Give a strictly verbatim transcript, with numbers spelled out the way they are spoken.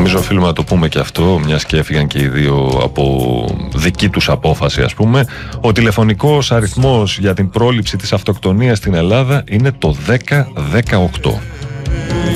νομίζω οφείλουμε να το πούμε και αυτό, μιας και έφυγαν και οι δύο από δική τους απόφαση, ας πούμε. Ο τηλεφωνικός αριθμός για την πρόληψη της αυτοκτονίας στην Ελλάδα είναι το δέκα δεκαοκτώ.